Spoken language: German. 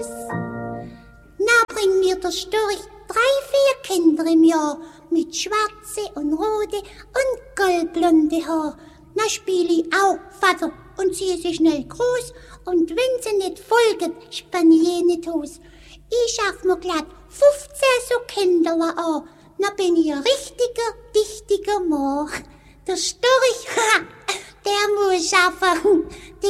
Na, bring mir der Storch 3, 4 Kinder im Jahr mit schwarze und rote und goldblonde Haar. Na, spiel ich auch Vater und ziehe sie schnell groß und wenn sie nicht folgen, spann ich jene Hose. Ich schaff mir glatt 15 so Kinderle an, na bin ich ein richtiger Mann. Der Storch, der muss schaffen.